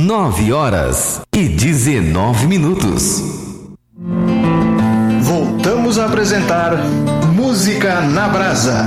9h19. Voltamos a apresentar Música na Brasa.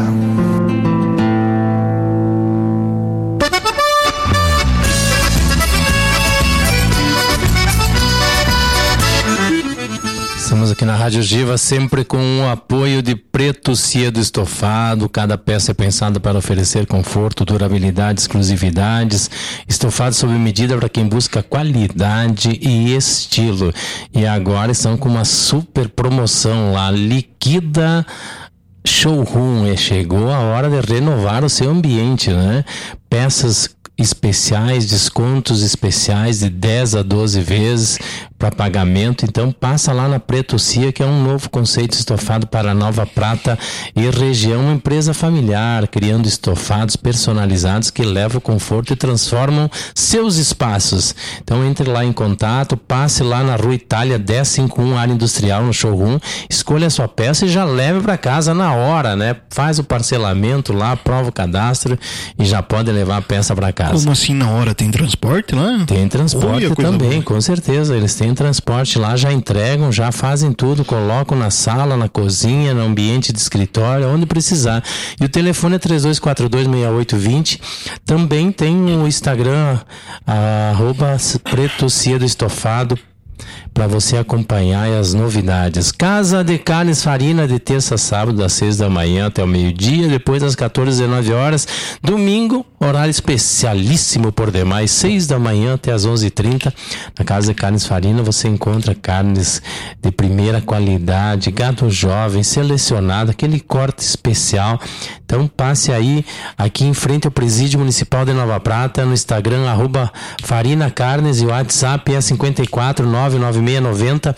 Estamos aqui na Rádio Giva, sempre com o apoio de Preto Cedo Estofado. Cada peça é pensada para oferecer conforto, durabilidade, exclusividades. Estofado sob medida para quem busca qualidade e estilo. E agora estão com uma super promoção lá, Liquida Showroom. E chegou a hora de renovar o seu ambiente, né? Peças especiais, descontos especiais de 10 a 12 vezes para pagamento. Então passa lá na Preto Cia, que é um novo conceito estofado para Nova Prata e região, uma empresa familiar, criando estofados personalizados que levam conforto e transformam seus espaços. Então entre lá em contato, passe lá na Rua Itália 1051, área industrial, no showroom, escolha a sua peça e já leve para casa na hora, né? Faz o parcelamento lá, aprova o cadastro e já pode levar a peça para casa. Como assim na hora? Tem transporte lá? Tem transporte também, boa. Com certeza. Eles têm transporte lá, já entregam, já fazem tudo, colocam na sala, na cozinha, no ambiente de escritório, onde precisar. E o telefone é 32426820. Também tem o Instagram, @Preto Cedo Estofado, para você acompanhar as novidades. Casa de Carnes Farina, de terça a sábado, das 6 da manhã até o meio-dia, depois das 14 às 19 horas. Domingo, horário especialíssimo por demais, 6 da manhã até as 11h30. Na Casa de Carnes Farina você encontra carnes de primeira qualidade, gado jovem, selecionado, aquele corte especial. Então passe aí, aqui em frente ao Presídio Municipal de Nova Prata, no Instagram, @Farina Carnes, e o WhatsApp é 54 99690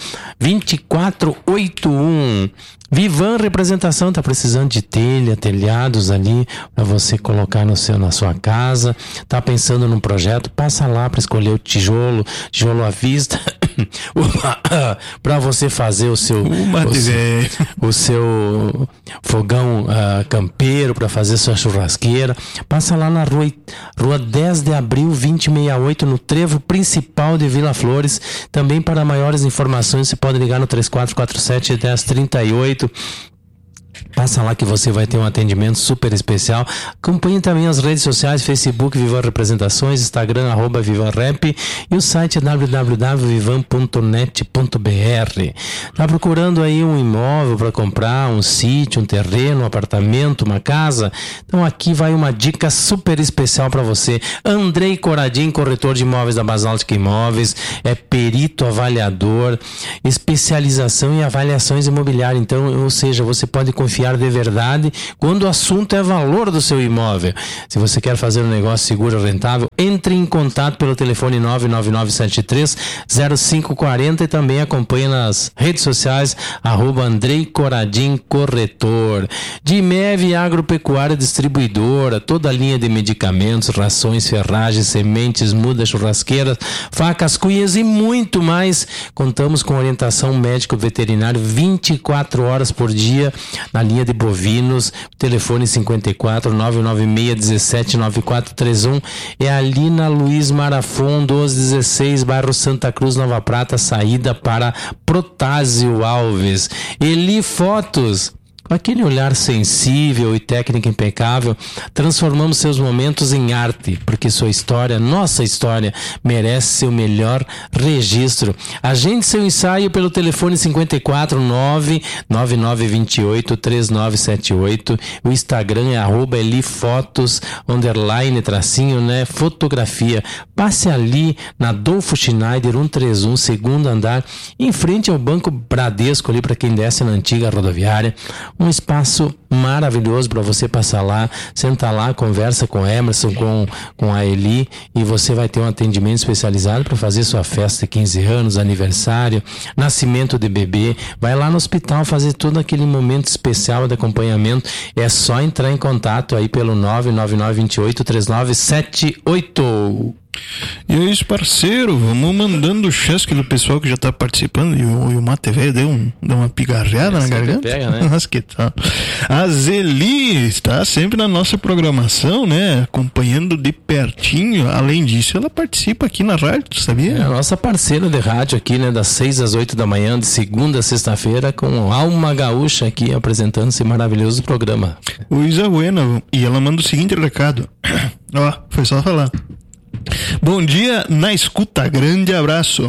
2481. Vivan Representação está precisando de telhados ali para você colocar na sua casa. Tá pensando num projeto? Passa lá para escolher o tijolo à vista, para você fazer o seu fogão campeiro, para fazer sua churrasqueira. Passa lá na rua 10 de abril 2068, no trevo principal de Vila Flores. Também para maiores informações você pode ligar no 3447 1038. Passa lá que você vai ter um atendimento super especial. Acompanhe também as redes sociais, Facebook Vivan Representações, Instagram @VivanRep e o site www.vivan.net.br. Tá procurando aí um imóvel para comprar, um sítio, um terreno, um apartamento, uma casa? Então aqui vai uma dica super especial para você. Andrei Coradim, corretor de imóveis da Basáltica Imóveis, é perito avaliador, especialização em avaliações imobiliárias. Então, ou seja, você pode confiar de verdade quando o assunto é valor do seu imóvel. Se você quer fazer um negócio seguro e rentável, entre em contato pelo telefone 99973-0540 e também acompanhe nas redes sociais @Andrei Coradim Corretor. De MEV Agropecuária Distribuidora, toda a linha de medicamentos, rações, ferragens, sementes, mudas, churrasqueiras, facas, cunhas e muito mais. Contamos com orientação médico veterinário 24 horas por dia na linha de bovinos, telefone 54 996 17 9431, é ali na Luiz Marafon 1216, bairro Santa Cruz, Nova Prata, saída para Protásio Alves. Eli Fotos, com aquele olhar sensível e técnica impecável, transformamos seus momentos em arte, porque sua história, nossa história, merece seu melhor registro. Agende seu ensaio pelo telefone 54 99928 3978. O Instagram é @Elifotos _, né? Fotografia. Passe ali na Adolfo Schneider 131, segundo andar, em frente ao Banco Bradesco, ali para quem desce na antiga rodoviária. Um espaço maravilhoso para você passar lá, sentar lá, conversa com Emerson, com a Eli, e você vai ter um atendimento especializado para fazer sua festa de 15 anos, aniversário, nascimento de bebê. Vai lá no hospital fazer todo aquele momento especial de acompanhamento. É só entrar em contato aí pelo 99928 3978. E é isso, parceiro. Vamos mandando o chasque do pessoal que já tá participando. E o Mate Velho deu uma pigarreada na garganta. Pega, né? Nossa, que tal. A Zeli está sempre na nossa programação, né? Acompanhando de pertinho. Além disso, ela participa aqui na rádio, tu sabia? É a nossa parceira de rádio aqui, né? Das 6 às 8 da manhã, de segunda a sexta-feira, com Alma Gaúcha aqui apresentando esse maravilhoso programa. Coisa buena. E ela manda o seguinte recado. Ó, foi só falar. Bom dia na escuta, grande abraço.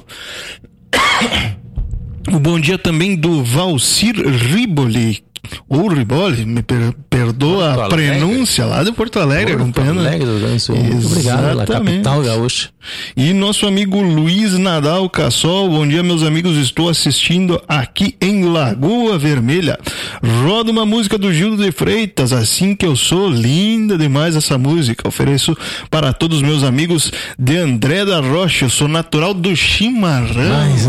O bom dia também do Valcir Riboli. Ou Riboli, me perdoa a pronúncia, lá de Porto Alegre, acompanhando. Porto Alegre do Rio Grande do Sul. Muito obrigado, na capital gaúcha. E nosso amigo Luiz Nadal Cassol, bom dia meus amigos, estou assistindo aqui em Lagoa Vermelha. Roda uma música do Gildo de Freitas, Assim Que Eu Sou, linda demais essa música. Ofereço para todos os meus amigos de André da Rocha, eu sou natural do Chimarrão. Mais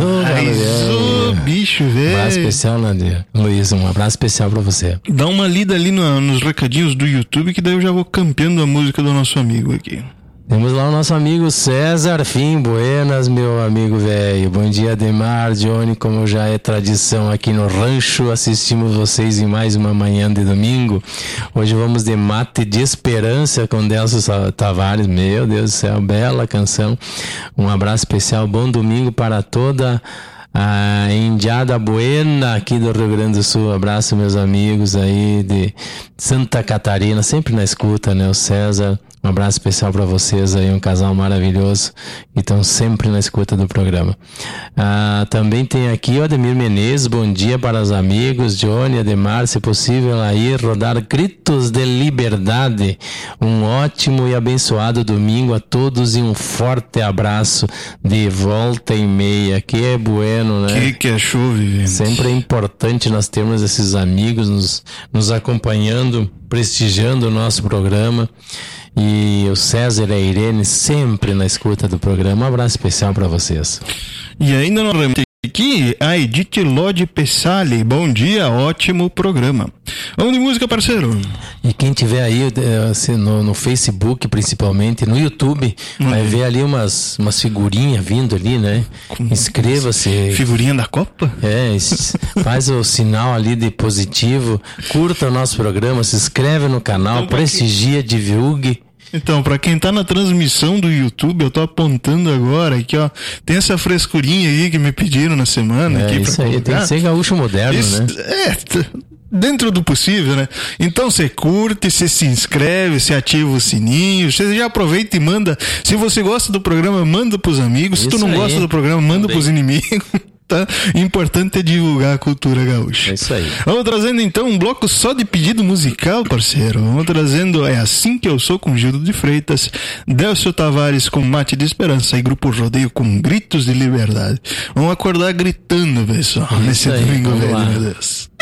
bicho, velho. Um abraço especial, Nadir. Luiz, um abraço especial pra você. Dá uma lida ali nos recadinhos do YouTube, que daí eu já vou campeando a música do nosso amigo aqui. Temos lá o nosso amigo César Fim, buenas, meu amigo velho. Bom dia, Ademar, Johnny, como já é tradição aqui no rancho, assistimos vocês em mais uma manhã de domingo. Hoje vamos de Mate de Esperança com Delcio Tavares. Meu Deus do céu, bela canção. Um abraço especial, bom domingo para toda a Indiada Buena aqui do Rio Grande do Sul. Abraço meus amigos aí de Santa Catarina, sempre na escuta, né? O César, um abraço especial para vocês aí, um casal maravilhoso e estão sempre na escuta do programa. Também tem aqui o Ademir Menezes, bom dia para os amigos, Johnny, Ademar, se possível aí rodar Gritos de Liberdade. Um ótimo e abençoado domingo a todos e um forte abraço de volta e meia. Que é bueno, né? Que achou, Vivente? Sempre é importante nós termos esses amigos nos acompanhando, prestigiando o nosso programa. E o César e a Irene sempre na escuta do programa. Um abraço especial para vocês. E ainda não remete aqui a Edith Lodi Pessali. Bom dia, ótimo programa. Vamos de música, parceiro. E quem tiver aí assim, no Facebook, principalmente, no YouTube, vai ver ali umas figurinhas vindo ali, né? Inscreva-se. Figurinha da Copa? Faz o sinal ali de positivo, curta o nosso programa, se inscreve no canal, então, prestigia, divulgue. Então, pra quem tá na transmissão do YouTube, eu tô apontando agora aqui, ó, tem essa frescurinha aí que me pediram na semana. Aqui isso aí, tem que ser gaúcho moderno, né? Dentro do possível, né? Então, você curte, você se inscreve, você ativa o sininho, você já aproveita e manda. Se você gosta do programa, manda pros amigos. Se tu não gosta do programa, manda pros inimigos. Tá? Importante é divulgar a cultura gaúcha. É isso aí. Vamos trazendo então um bloco só de pedido musical, parceiro. Vamos trazendo É Assim Que Eu Sou com Gildo de Freitas, Delcio Tavares com Mate de Esperança e Grupo Rodeio com Gritos de Liberdade. Vamos acordar gritando, pessoal, nesse domingo velho, meu Deus.